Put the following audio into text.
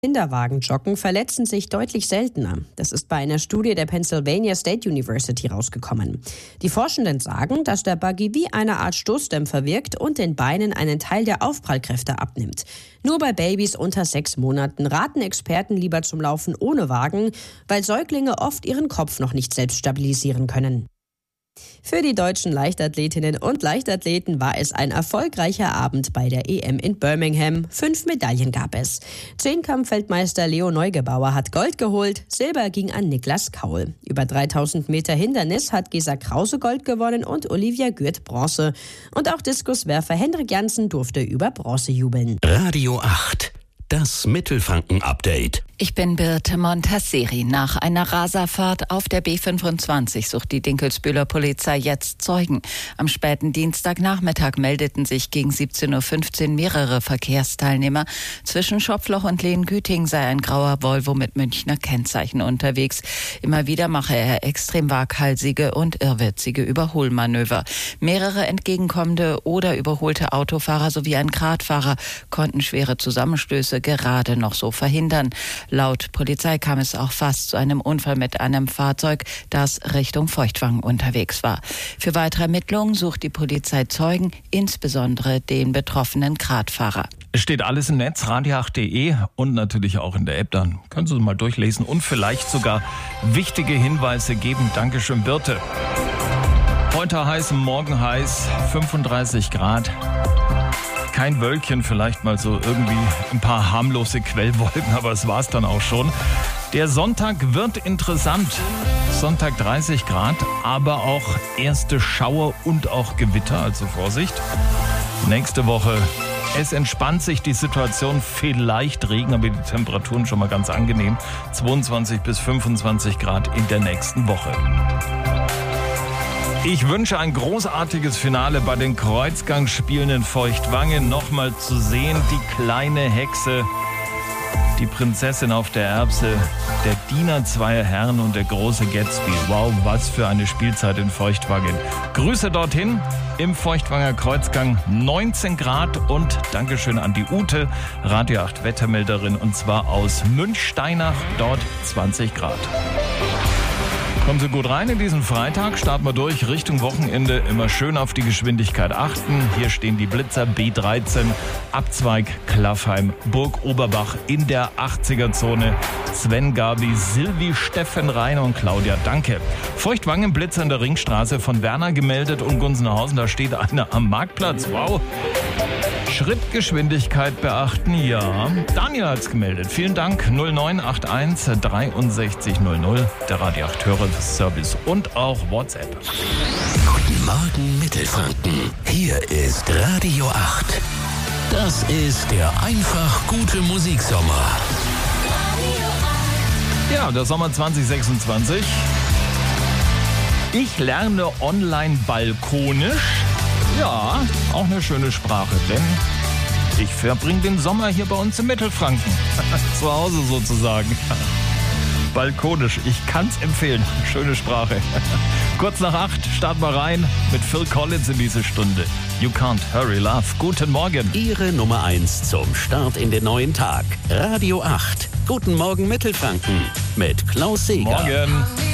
Kinderwagenjoggen verletzen sich deutlich seltener. Das ist bei einer Studie der Pennsylvania State University rausgekommen. Die Forschenden sagen, dass der Buggy wie eine Art Stoßdämpfer wirkt und den Beinen einen Teil der Aufprallkräfte abnimmt. Nur bei Babys unter 6 Monaten raten Experten lieber zum Laufen ohne Wagen, weil Säuglinge oft ihren Kopf noch nicht selbst stabilisieren können. Für die deutschen Leichtathletinnen und Leichtathleten war es ein erfolgreicher Abend bei der EM in Birmingham. 5 Medaillen gab es. Zehnkampf-Weltmeister Leo Neugebauer hat Gold geholt, Silber ging an Niklas Kaul. Über 3000 Meter Hindernis hat Gesa Krause Gold gewonnen und Olivia Gürt Bronze. Und auch Diskuswerfer Hendrik Jansen durfte über Bronze jubeln. Radio 8. Das Mittelfranken-Update. Ich bin Birte Montasseri. Nach einer Raserfahrt auf der B25 sucht die Dinkelsbühler Polizei jetzt Zeugen. Am späten Dienstagnachmittag meldeten sich gegen 17.15 Uhr mehrere Verkehrsteilnehmer. Zwischen Schopfloch und Lehngüting sei ein grauer Volvo mit Münchner Kennzeichen unterwegs. Immer wieder mache er extrem waghalsige und irrwitzige Überholmanöver. Mehrere entgegenkommende oder überholte Autofahrer sowie ein Gradfahrer konnten schwere Zusammenstöße gerade noch so verhindern. Laut Polizei kam es auch fast zu einem Unfall mit einem Fahrzeug, das Richtung Feuchtwangen unterwegs war. Für weitere Ermittlungen sucht die Polizei Zeugen, insbesondere den betroffenen Gradfahrer. Es steht alles im Netz, radio8.de und natürlich auch in der App. Dann können Sie mal durchlesen und vielleicht sogar wichtige Hinweise geben. Dankeschön, Birte. Heute heiß, morgen heiß, 35 Grad. Kein Wölkchen, vielleicht mal so irgendwie ein paar harmlose Quellwolken, aber das war's dann auch schon. Der Sonntag wird interessant. Sonntag 30 Grad, aber auch erste Schauer und auch Gewitter, also Vorsicht. Nächste Woche, es entspannt sich die Situation, vielleicht Regen, aber die Temperaturen schon mal ganz angenehm. 22 bis 25 Grad in der nächsten Woche. Ich wünsche ein großartiges Finale bei den Kreuzgangsspielen in Feuchtwangen. Nochmal zu sehen, die kleine Hexe, die Prinzessin auf der Erbse, der Diener zweier Herren und der große Gatsby. Wow, was für eine Spielzeit in Feuchtwangen. Grüße dorthin im Feuchtwanger Kreuzgang, 19 Grad und Dankeschön an die Ute, Radio 8 Wettermelderin, und zwar aus Münchsteinach, dort 20 Grad. Kommen Sie gut rein in diesen Freitag, starten wir durch Richtung Wochenende, immer schön auf die Geschwindigkeit achten. Hier stehen die Blitzer B13, Abzweig Klaffheim, Burg Oberbach in der 80er-Zone. Sven, Gabi, Silvi, Steffen, Rainer und Claudia, danke. Feuchtwangen, Blitzer in der Ringstraße von Werner gemeldet und Gunzenhausen, da steht einer am Marktplatz, wow. Schrittgeschwindigkeit beachten, ja. Daniel hat's gemeldet. Vielen Dank. 0981 63 00, der Radio 8 Hörerservice und auch WhatsApp. Guten Morgen Mittelfranken. Hier ist Radio 8. Das ist der einfach gute Musiksommer. Ja, der Sommer 2026. Ich lerne online balkonisch. Ja, auch eine schöne Sprache, denn ich verbringe den Sommer hier bei uns in Mittelfranken. Zu Hause sozusagen. Balkonisch, ich kann's empfehlen. Schöne Sprache. Kurz nach 8 starten wir rein mit Phil Collins in diese Stunde. You Can't Hurry Love. Guten Morgen. Ihre Nummer 1 zum Start in den neuen Tag. Radio 8. Guten Morgen Mittelfranken mit Klaus Seeger. Morgen.